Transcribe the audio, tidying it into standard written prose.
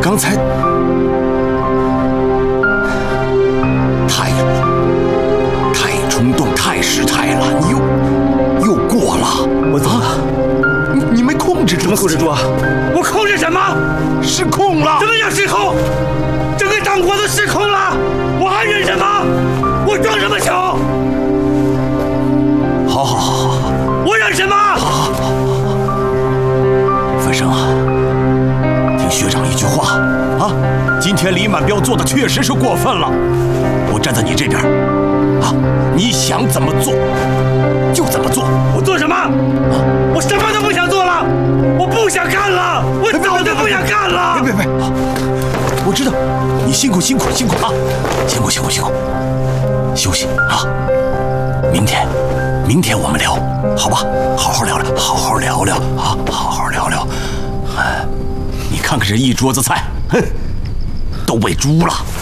刚才太冲动、太失态了，你又过了。 我怎么了？ 你没控制住？ 怎么控制住啊？ 我控制什么？ 失控了！ 什么叫失控？整个党国都失控了，我还忍什么？我装什么穷？ 好， 我忍什么？ 好，范生啊，听学长一句话啊，今天李满彪做的确实是过分了，我站在你这边啊，你想怎么做就怎么做。 我做什么？我什么都不想做了，我不想干了，我早就不想干了。 别，我知道你辛苦啊，辛苦，休息啊，明天我们聊，好吧？好好聊聊啊，好好聊聊。哎，你看看这一桌子菜，哼，都喂猪了。